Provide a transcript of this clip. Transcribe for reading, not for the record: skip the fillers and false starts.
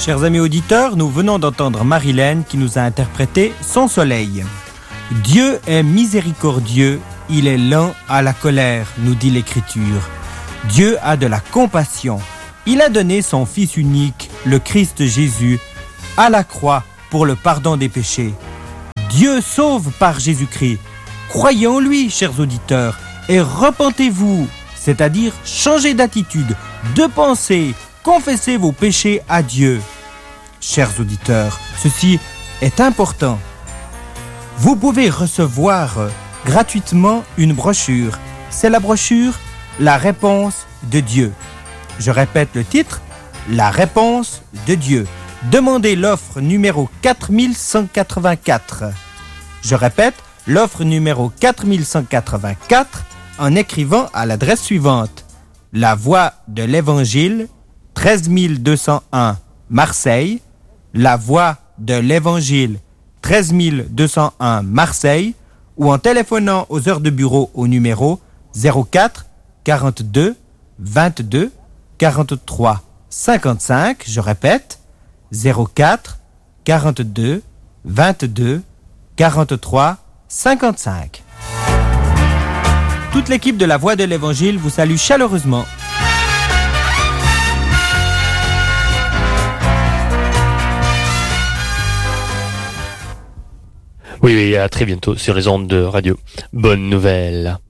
Chers amis auditeurs, nous venons d'entendre Marilène qui nous a interprété Son soleil. Dieu est miséricordieux, il est lent à la colère, nous dit l'Écriture. Dieu a de la compassion. Il a donné son Fils unique, le Christ Jésus, à la croix pour le pardon des péchés. Dieu sauve par Jésus-Christ. Croyez en lui, chers auditeurs, et repentez-vous, c'est-à-dire changez d'attitude, de pensée, confessez vos péchés à Dieu. Chers auditeurs, ceci est important. Vous pouvez recevoir gratuitement une brochure. C'est la brochure « La réponse de Dieu ». Je répète le titre « La réponse de Dieu ». Demandez l'offre numéro 4184. Je répète, l'offre numéro 4184 en écrivant à l'adresse suivante. La Voie de l'Évangile, 13201 Marseille. La Voie de l'Évangile, 13201 Marseille. Ou en téléphonant aux heures de bureau au numéro 04 42 22 43 55. Je répète, 04 42 22 43 55. Toute l'équipe de la Voix de l'Évangile vous salue chaleureusement. Oui, à très bientôt sur les ondes de radio. Bonne nouvelle.